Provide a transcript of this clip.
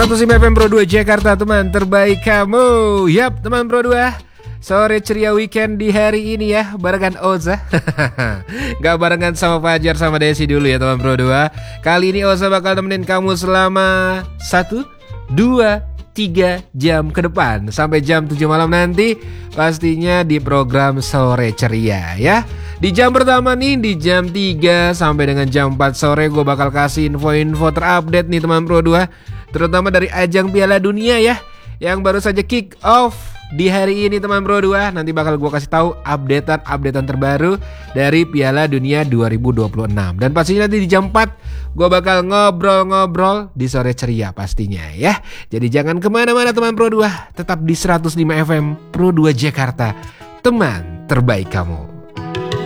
105 FM Pro 2 Jakarta, teman terbaik kamu. Yap, teman Pro 2, sore ceria weekend di hari ini ya, barengan Oza. Gak barengan sama Fajar sama Desi dulu ya teman Pro 2. Kali ini Oza bakal temenin kamu selama 1, 2, 3 jam ke depan, sampai jam 7 malam nanti. Pastinya di program Sore Ceria ya. Di jam pertama nih, di jam 3 sampai dengan jam 4 sore, gue bakal kasih info-info terupdate nih teman Pro 2, terutama dari ajang Piala Dunia ya, yang baru saja kick off di hari ini teman Pro 2. Nanti bakal gue kasih tahu updatean terbaru dari Piala Dunia 2026. Dan pastinya nanti di jam 4 gue bakal ngobrol-ngobrol di Sore Ceria pastinya ya. Jadi jangan kemana-mana teman Pro 2, tetap di 105 FM Pro 2 Jakarta, teman terbaik kamu.